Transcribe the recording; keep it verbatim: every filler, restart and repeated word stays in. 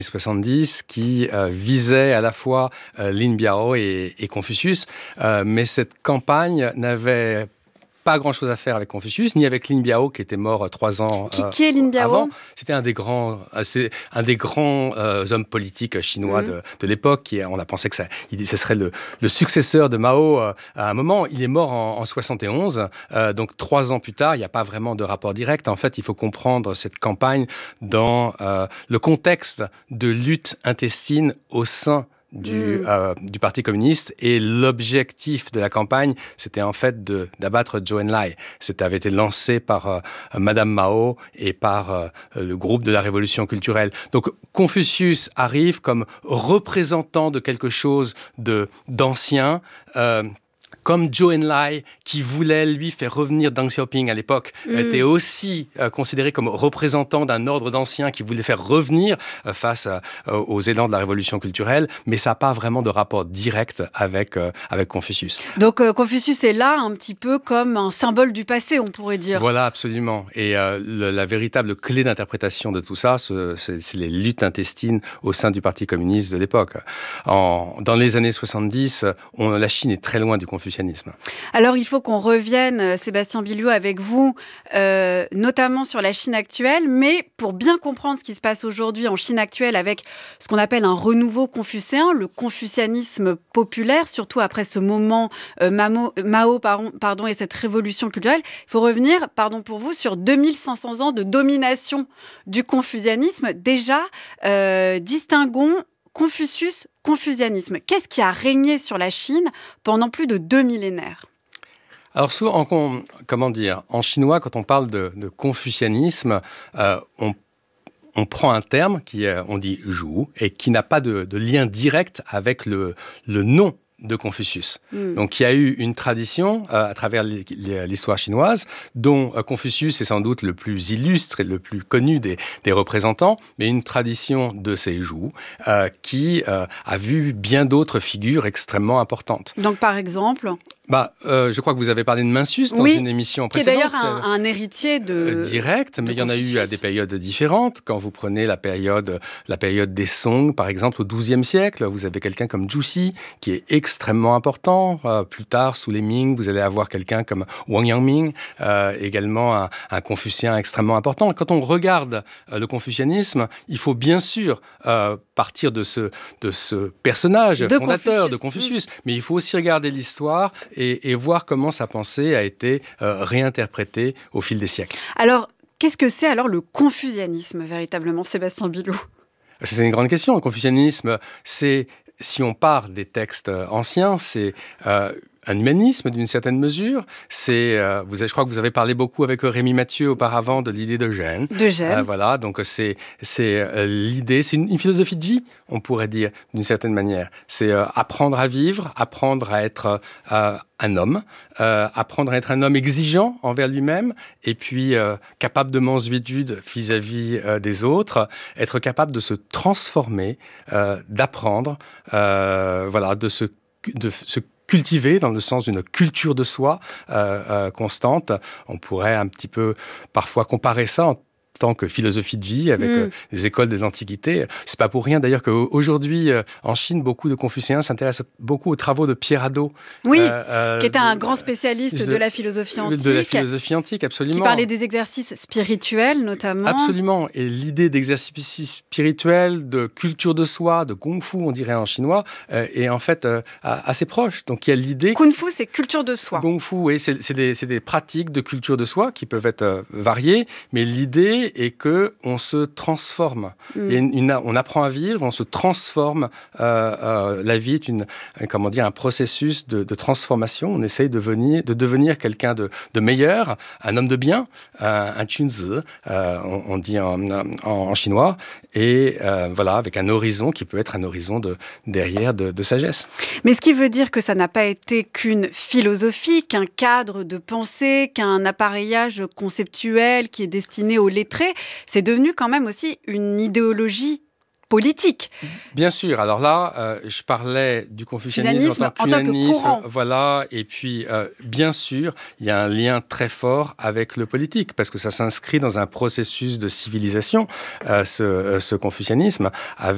soixante-dix qui euh, visait à la fois euh, Lin Biao et, et Confucius, euh, mais cette campagne n'avait pas grand-chose à faire avec Confucius, ni avec Lin Biao, qui était mort euh, trois ans qui, euh, qui est Lin Biao avant. C'était un des grands, euh, c'est un des grands euh, hommes politiques chinois mmh. de, de l'époque. Qui, on a pensé que ça, il, ce serait le, le successeur de Mao euh, à un moment. Il est mort en, en soixante et onze, euh, donc trois ans plus tard. Il n'y a pas vraiment de rapport direct. En fait, il faut comprendre cette campagne dans euh, le contexte de lutte intestine au sein Du, mmh. euh, du Parti communiste, et l'objectif de la campagne, c'était en fait de, d'abattre Zhou Enlai. C'était avait été lancé par euh, Madame Mao et par euh, le groupe de la Révolution culturelle. Donc Confucius arrive comme représentant de quelque chose de, d'ancien, euh, comme Zhou Enlai, qui voulait, lui, faire revenir Deng Xiaoping à l'époque, mmh. était aussi euh, considéré comme représentant d'un ordre d'anciens qui voulait faire revenir euh, face euh, aux élans de la révolution culturelle, mais ça n'a pas vraiment de rapport direct avec, euh, avec Confucius. Donc euh, Confucius est là un petit peu comme un symbole du passé, on pourrait dire. Voilà, absolument. Et euh, le, la véritable clé d'interprétation de tout ça, c'est, c'est les luttes intestines au sein du Parti communiste de l'époque. En, dans les années soixante-dix, on, la Chine est très loin du Confucius. Alors, il faut qu'on revienne, Sébastien Billiot, avec vous, euh, notamment sur la Chine actuelle, mais pour bien comprendre ce qui se passe aujourd'hui en Chine actuelle avec ce qu'on appelle un renouveau confucéen, le confucianisme populaire, surtout après ce moment euh, Mao, Mao pardon, pardon, et cette révolution culturelle, il faut revenir, pardon pour vous, sur deux mille cinq cents ans de domination du confucianisme. Déjà, euh, distinguons Confucius, confucianisme. Qu'est-ce qui a régné sur la Chine pendant plus de deux millénaires ? Alors, souvent, en, comment dire, en chinois, quand on parle de, de confucianisme, euh, on, on prend un terme qui, euh, on dit « zhu » et qui n'a pas de, de lien direct avec le, le nom de Confucius. Mm. Donc, il y a eu une tradition euh, à travers l'histoire chinoise, dont euh, Confucius est sans doute le plus illustre et le plus connu des, des représentants, mais une tradition de ces joues euh, qui euh, a vu bien d'autres figures extrêmement importantes. Donc, par exemple Bah, euh, je crois que vous avez parlé de Mencius dans oui, une émission précédente. Qui est d'ailleurs un, un héritier de... Euh, direct, mais il y en a eu à des périodes différentes. Quand vous prenez la période, la période des Song, par exemple, au douzième siècle, vous avez quelqu'un comme Zhu Xi, qui est extrêmement important. Euh, plus tard, sous les Ming, vous allez avoir quelqu'un comme Wang Yangming, euh, également un, un confucien extrêmement important. Quand on regarde euh, le confucianisme, il faut bien sûr euh, partir de ce, de ce personnage de fondateur Confucius. de Confucius, mmh. mais il faut aussi regarder l'histoire Et, et voir comment sa pensée a été euh, réinterprétée au fil des siècles. Alors, qu'est-ce que c'est alors le confucianisme, véritablement, Sébastien Billiot ? C'est une grande question. Le confucianisme, c'est, si on part des textes anciens, c'est euh, un humanisme d'une certaine mesure. C'est, euh, vous avez, je crois que vous avez parlé beaucoup avec Rémi Mathieu auparavant de l'idée de gêne. De gêne. Euh, voilà, donc c'est, c'est euh, l'idée, c'est une, une philosophie de vie, on pourrait dire, d'une certaine manière. C'est euh, apprendre à vivre, apprendre à être euh, un homme, euh, apprendre à être un homme exigeant envers lui-même, et puis euh, capable de mansuétude vis-à-vis euh, des autres, être capable de se transformer, euh, d'apprendre, euh, voilà, de se, de se cultiver dans le sens d'une culture de soi euh, euh, constante. On pourrait un petit peu parfois comparer ça en tant que philosophie de vie avec mmh. euh, les écoles de l'Antiquité. C'est pas pour rien d'ailleurs qu'aujourd'hui, euh, en Chine, beaucoup de confucéens s'intéressent beaucoup aux travaux de Pierre Hadot. Oui, euh, euh, qui était un grand spécialiste de, de la philosophie antique. De la philosophie antique, absolument. Qui parlait des exercices spirituels, notamment. Absolument. Et l'idée d'exercice spirituel, de culture de soi, de kung-fu, on dirait en chinois, euh, est en fait euh, assez proche. Donc il y a l'idée... Kung-fu, c'est culture de soi. Kung-fu, oui, c'est, c'est, des, c'est des pratiques de culture de soi qui peuvent être euh, variées, mais l'idée et qu'on se transforme. Mm. Et une, on apprend à vivre, on se transforme. Euh, euh, la vie est une, comment dire, un processus de, de transformation. On essaye de devenir, de devenir quelqu'un de, de meilleur, un homme de bien, un, un chunzi, euh, on, on dit en, en, en chinois, et euh, voilà, avec un horizon qui peut être un horizon de, derrière de, de sagesse. Mais ce qui veut dire que ça n'a pas été qu'une philosophie, qu'un cadre de pensée, qu'un appareillage conceptuel qui est destiné aux lettrés. C'est devenu quand même aussi une idéologie politique. Bien sûr. Alors là, euh, je parlais du confucianisme en tant qu'humanisme, voilà. Et puis, euh, bien sûr, il y a un lien très fort avec le politique parce que ça s'inscrit dans un processus de civilisation, euh, ce, ce confucianisme, avec